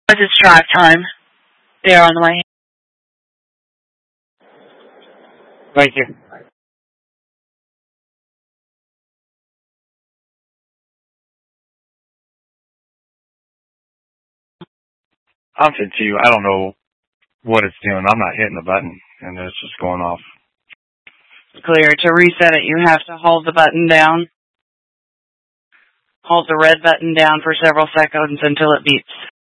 It's drive time. They are on the way. Thank you. I'll say to you, I don't know what it's doing. I'm not hitting the button, and it's just going off. Clear. To reset it, you have to hold the button down. Hold the red button down for several seconds until it beeps.